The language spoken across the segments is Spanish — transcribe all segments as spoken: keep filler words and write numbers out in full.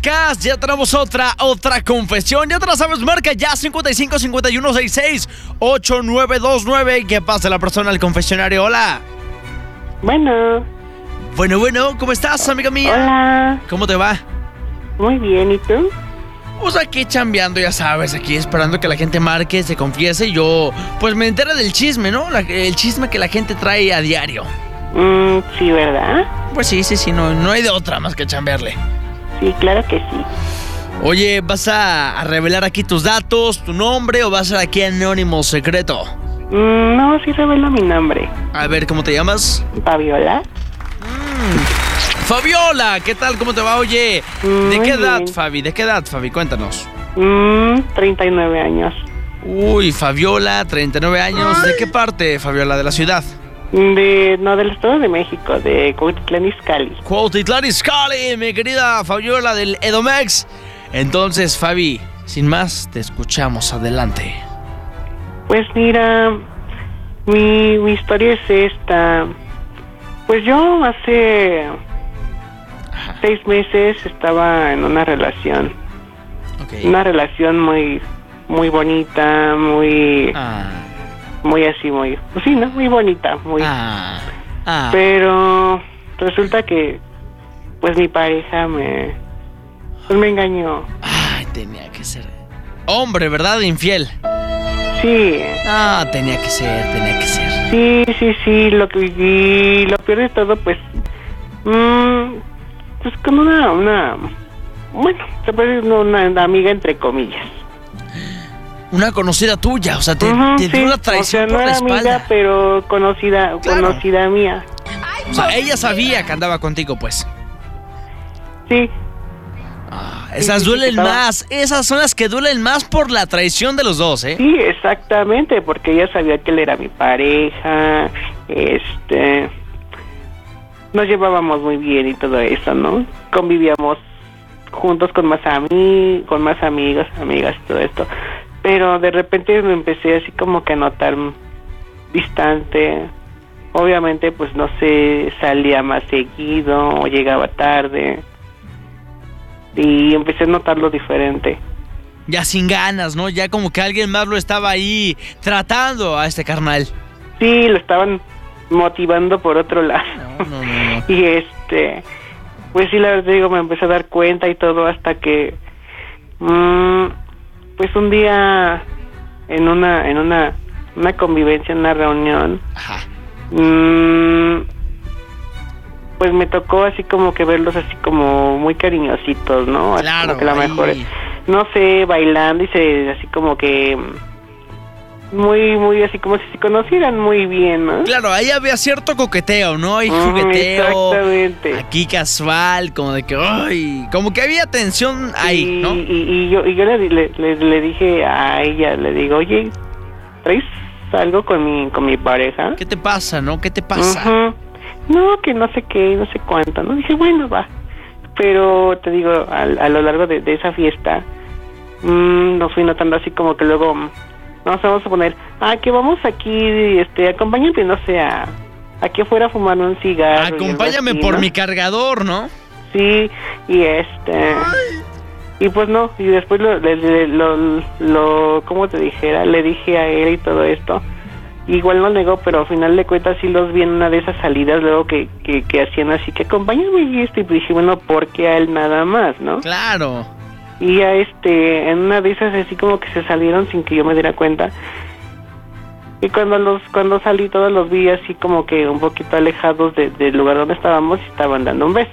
marcas, ya tenemos otra, otra confesión. Ya te la sabes, marca ya cincuenta y cinco, cincuenta y uno, sesenta y seis, ochenta y nueve veintinueve. ¿Qué pasa la persona al confesionario? Hola. Bueno. Bueno, bueno, ¿cómo estás, amiga mía? Hola. ¿Cómo te va? Muy bien, ¿y tú? Pues aquí chambeando, ya sabes, aquí esperando que la gente marque, se confiese y yo, pues me entere del chisme, ¿no? La, el chisme que la gente trae a diario. Mm, sí, ¿verdad? Pues sí, sí, sí, no, no hay de otra más que chambearle. Sí, claro que sí. Oye, ¿vas a, a revelar aquí tus datos, tu nombre o vas a ser aquí anónimo secreto? Mm, no, sí revelo mi nombre. A ver, ¿cómo te llamas? Fabiola. Mm. Fabiola, ¿qué tal? ¿Cómo te va? Oye, mm, ¿de qué edad, bien. Fabi? ¿De qué edad, Fabi? Cuéntanos. Mm, treinta y nueve años. Uy, Fabiola, treinta y nueve años. ¿De qué parte, Fabiola, de la ciudad? De, no, del Estado de México, de Cuautitlán Izcalli. Cuautitlán Izcalli, mi querida Fabiola del Edomex. Entonces, Fabi, sin más, te escuchamos. Adelante. Pues mira, mi, mi historia es esta. Pues yo hace Ajá. seis meses estaba en una relación. Ok. Una relación muy, muy bonita, muy... Ah. muy así, muy, pues sí, ¿no? Muy bonita, muy... Ah. Ah. Pero resulta que, pues mi pareja me, pues me engañó. Ay, tenía que ser hombre, ¿verdad? Infiel. Sí, Ah, tenía que ser, tenía que ser. sí, sí, sí, lo que, y lo peor de todo, pues, mmm, pues con una, una, bueno, se puede decir una, una amiga entre comillas. Una conocida tuya, o sea, te, Ujú, te dio sí, una traición o sea, por no la era espalda. amiga, pero conocida, Claro. conocida mía. O sea, ella sabía que andaba contigo, pues. Sí. Ah, Sí, esas sí, sí, duelen que estaba- más. Esas son las que duelen más por la traición de los dos, ¿eh? Sí, exactamente, porque ella sabía que él era mi pareja, este, nos llevábamos muy bien y todo eso, ¿no? Convivíamos juntos con más ami con más amigos, amigas, todo esto, pero de repente me empecé así como que a notar distante. Obviamente, pues no sé, salía más seguido o llegaba tarde y empecé a notarlo diferente. Ya sin ganas, ¿no? Ya como que alguien más lo estaba ahí tratando a este carnal. Sí, lo estaban motivando por otro lado. No, no, no, no. Y este, pues sí, la verdad digo, me empecé a dar cuenta y todo hasta que, mmm, pues un día en una, en una, una convivencia, en una reunión, Ajá. mmm, pues me tocó así como que verlos así como muy cariñositos, ¿no? Así Claro, como que la ahí. mejor, no sé, bailando y se, así como que muy, muy así como si se conocieran muy bien, ¿no? Claro, ahí había cierto coqueteo, ¿no? Y Mm, jugueteo. exactamente. Aquí casual, como de que, ay, como que había tensión ahí, y, ¿no? Y, y yo, y yo le, le, le, le dije a ella, le digo, oye, ¿traes algo con mi, con mi pareja? ¿Qué te pasa, no? ¿Qué te pasa? Ujú. No, que no sé qué, no sé cuánto, ¿no? Dije, bueno, va. Pero te digo, a, a lo largo de, de esa fiesta, mmm, nos fui notando así como que luego, mm, nos vamos a poner, ah, que vamos aquí, este, acompáñame, no sé, a, aquí afuera a fumar un cigarro. y algo Acompáñame así, por ¿no? mi cargador, ¿no? Sí, y este... Y pues no, y después lo, le, le- lo, lo, ¿cómo te dijera? Le dije a él y todo esto. Igual no negó, pero al final de cuentas sí los vi en una de esas salidas luego que, que, que hacían así, que acompáñame y esto, y pues dije, bueno, ¿por qué a él nada más, no? Claro. Y a este, en una de esas así como que se salieron sin que yo me diera cuenta. Y cuando los cuando salí todos los vi así como que un poquito alejados de, del lugar donde estábamos y estaban dando un beso.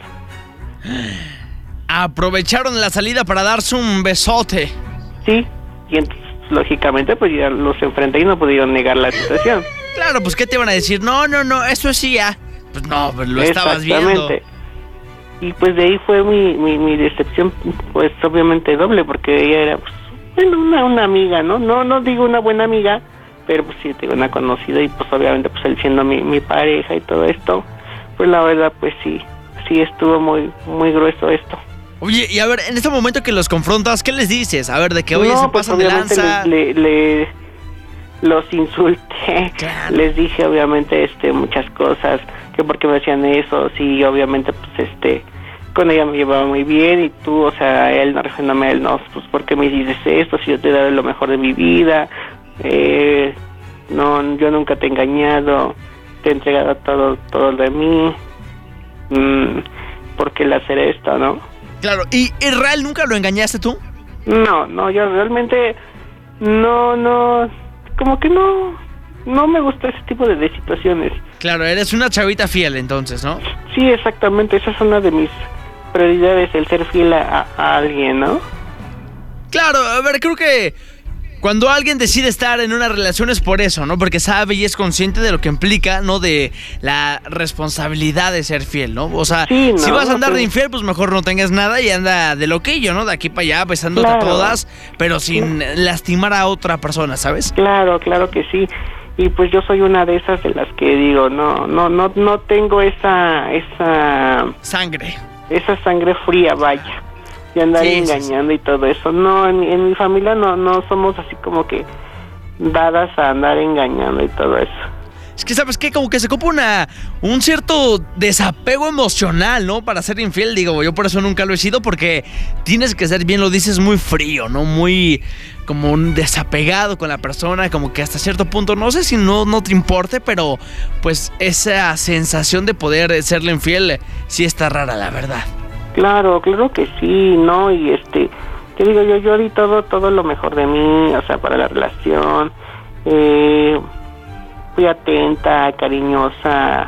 Aprovecharon la salida para darse un besote. Sí, y entonces lógicamente pues ya los enfrenté y no pudieron negar la situación. Claro, pues ¿qué te iban a decir? No, no, no, eso sí ya. Pues no, pues lo estabas viendo. Exactamente. Y pues de ahí fue mi, mi, mi decepción, pues obviamente doble, porque ella era, pues, bueno, una, una amiga, ¿no? No no digo una buena amiga, pero pues sí, digo una conocida, y pues obviamente pues él siendo mi, mi pareja y todo esto, pues la verdad pues sí, sí estuvo muy, muy grueso esto. Oye, y a ver, en este momento que los confrontas, ¿qué les dices? A ver, de que, oye, no, se pues pasan de obviamente lanza. le, le, le- los insulté, Claro. les dije obviamente este muchas cosas, que porque me hacían eso, sí, obviamente pues este con ella me llevaba muy bien y tú, o sea, él, no refiriéndome a él, no, pues ¿por qué me dices esto? Si yo te he dado lo mejor de mi vida, eh, no, yo nunca te he engañado, te he entregado todo, todo de mí, mm, ¿por qué le hacer esto, no? Claro, ¿y Israel nunca lo engañaste tú? No, no, yo realmente no, no, como que no, no me gusta ese tipo de, de situaciones. Claro, eres una chavita fiel entonces, ¿no? Sí, exactamente, esa es una de mis prioridades, el ser fiel a, a alguien, ¿no? Claro, a ver, creo que cuando alguien decide estar en una relación es por eso, ¿no? Porque sabe y es consciente de lo que implica, ¿no? De la responsabilidad de ser fiel, ¿no? O sea, sí, no, si vas a andar no, de infiel, pues mejor no tengas nada y anda de loquillo, ¿no? De aquí para allá, besándote claro. a todas, pero sin sí. lastimar a otra persona, ¿sabes? Claro, claro que sí. Y pues yo soy una de esas de las que digo, no, no, no, no tengo esa, esa sangre, esa sangre fría, vaya, de andar sí, engañando sí, sí. y todo eso. No, en, en mi familia no, no somos así como que dadas a andar engañando y todo eso. Es que, ¿sabes qué? Como que se ocupa una, un cierto desapego emocional, ¿no? Para ser infiel, digo, yo por eso nunca lo he sido, porque tienes que ser, bien lo dices, muy frío, ¿no? Muy como un desapegado con la persona, como que hasta cierto punto, no sé si no, no te importe, pero pues esa sensación de poder serle infiel sí está rara, la verdad. Claro, claro que sí, ¿no? Y este, te digo, yo, yo di todo, todo lo mejor de mí, o sea, para la relación, eh... fui atenta, cariñosa,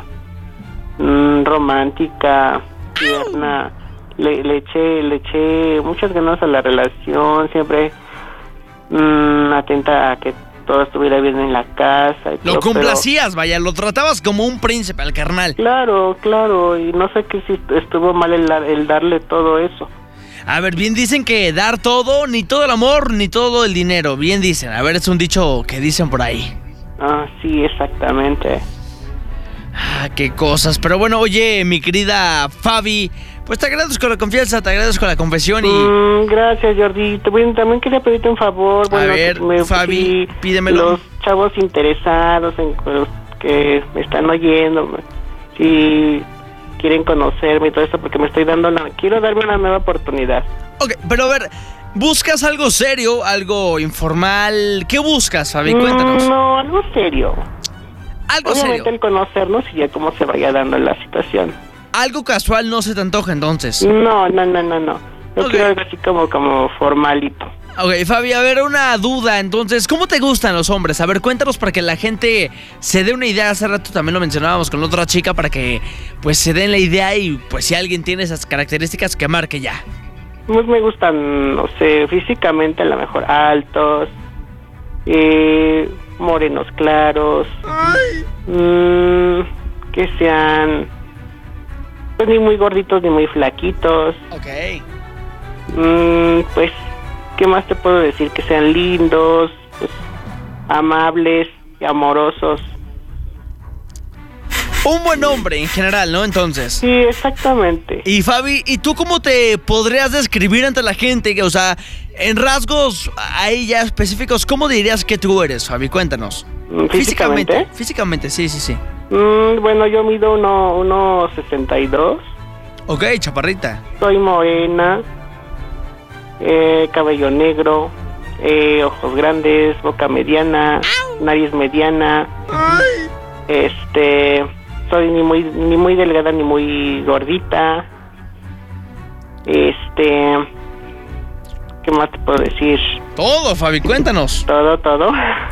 mmm, romántica, tierna, le, le eché, le eché muchas ganas a la relación, siempre mmm, atenta a que todo estuviera bien en la casa. Y lo todo, complacías, pero, vaya, lo tratabas como un príncipe al carnal. Claro, claro, y no sé qué si estuvo mal el, el darle todo eso. A ver, bien dicen que dar todo, ni todo el amor, ni todo el dinero, bien dicen, a ver, es un dicho que dicen por ahí. Ah, sí, exactamente. Ah, qué cosas. Pero bueno, oye, mi querida Fabi, pues te agradezco la confianza, te agradezco la confesión y... Mm, gracias, Jordi. También quería pedirte un favor. A bueno, ver, me, Fabi, pídemelo. Los chavos interesados en los que me están oyendo, si quieren conocerme y todo esto, porque me estoy dando la... Quiero darme una nueva oportunidad. Ok, pero a ver... ¿Buscas algo serio, algo informal? ¿Qué buscas, Fabi? Cuéntanos. No, algo serio. Algo Obviamente serio. el conocernos y ya cómo se vaya dando la situación. Algo casual no se te antoja entonces. No, no, no, no, no. Yo okay. quiero algo así como, como formalito. Ok, Fabi, a ver, una duda entonces. ¿Cómo te gustan los hombres? A ver, cuéntanos para que la gente se dé una idea. Hace rato también lo mencionábamos con otra chica para que pues se den la idea y pues si alguien tiene esas características que marque ya. Pues me gustan, no sé, físicamente a lo mejor altos, eh, morenos claros, mmm, que sean pues ni muy gorditos ni muy flaquitos. Ok. Mmm, pues, ¿qué más te puedo decir? Que sean lindos, pues, amables y amorosos. Un buen hombre en general, ¿no? Entonces. Sí, exactamente. Y Fabi, ¿y tú cómo te podrías describir ante la gente? O sea, en rasgos ahí ya específicos, ¿cómo dirías que tú eres, Fabi? Cuéntanos. ¿Físicamente? Físicamente, físicamente sí, sí, sí. Mm, bueno, yo mido uno, uno sesenta y dos. Ok, chaparrita. Soy morena, eh, cabello negro, eh, ojos grandes, boca mediana, ¡Au! Nariz mediana. ¡Ay! Este... Soy ni muy ni muy delgada ni muy gordita. Este, ¿qué más te puedo decir? Todo, Fabi, cuéntanos. Todo, todo.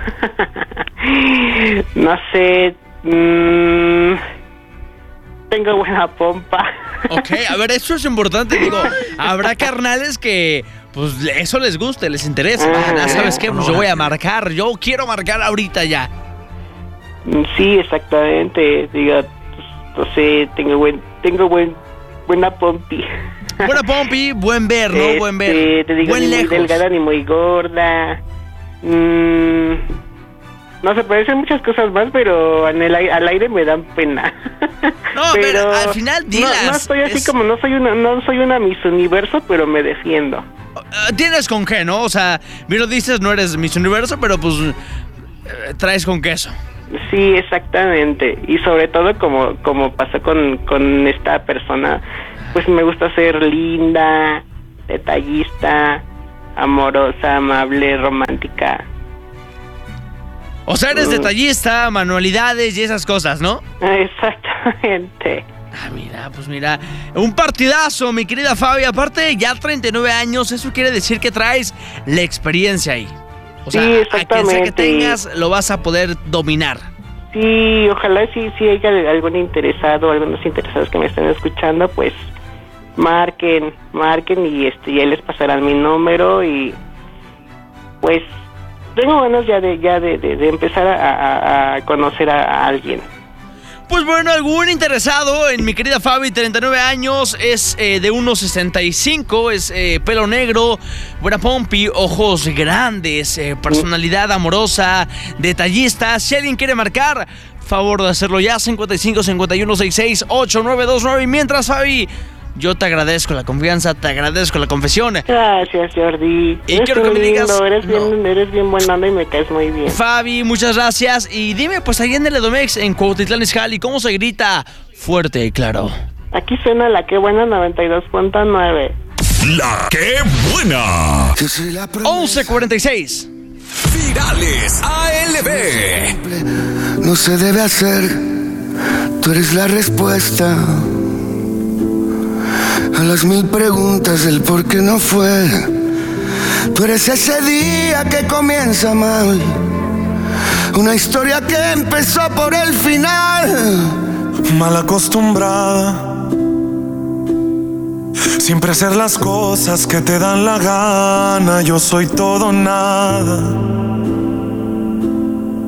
No sé. Mmm, tengo buena pompa. Ok, a ver, eso es importante. Digo, habrá carnales que pues eso les guste, les interesa. Ah, ¿sabes qué? Pues yo voy a marcar. Yo quiero marcar ahorita ya. Sí, exactamente. Diga, pues, no sé, tengo buen, tengo buen, buena pompi. Buena pompi, buen ver, ¿no? Este, buen ver. Te digo, buen ni lejos. Muy delgada ni muy gorda. Mm, no se parecen muchas cosas más, pero en el, al aire me dan pena. No, pero ver, al final dilas. No, no estoy así es... como no soy una, no soy una Miss Universo, pero me defiendo. Uh, tienes con qué, ¿no? O sea, bien lo dices, no eres Miss Universo, pero pues uh, traes con queso. Sí, exactamente. Y sobre todo como como pasó con, con esta persona, pues me gusta ser linda, detallista, amorosa, amable, romántica. O sea, eres Mm. detallista, manualidades y esas cosas, ¿no? Exactamente. Ah, mira, pues mira, un partidazo, mi querida Fabi. Aparte, ya treinta y nueve años, eso quiere decir que traes la experiencia ahí. O sea, Sí, a quien sea que exactamente. tengas, lo vas a poder dominar. Sí, ojalá sí, sí haya algún interesado, algunos interesados que me estén escuchando, pues marquen, marquen y este ya les pasarán mi número y pues tengo ganas ya de ya de, de, de empezar a, a, a conocer a, a alguien. Pues bueno, algún interesado en mi querida Fabi, treinta y nueve años, es eh, de uno sesenta y cinco, es eh, pelo negro, buena pompi, ojos grandes, eh, personalidad amorosa, detallista. Si alguien quiere marcar, favor de hacerlo ya, cincuenta y cinco, cincuenta y uno, sesenta y seis, ochenta y nueve veintinueve. Y mientras, Fabi, yo te agradezco la confianza, te agradezco la confesión. Gracias, Jordi. Y Eres quiero que me muy digas- lindo, eres no. bien, eres bien buena onda y me caes muy bien. Fabi, muchas gracias. Y dime, pues ahí en el Edomex, en Cuautitlán Izcalli, ¿cómo se grita? Fuerte y claro. Aquí suena la que buena noventa y dos punto nueve. La que buena. Yo soy la promesa. once cuarenta y seis. Virales A L B. No se debe hacer. Tú eres la respuesta a las mil preguntas del por qué no fue. Tú eres ese día que comienza mal, una historia que empezó por el final. Mal acostumbrada, siempre hacer las cosas que te dan la gana. Yo soy todo o nada.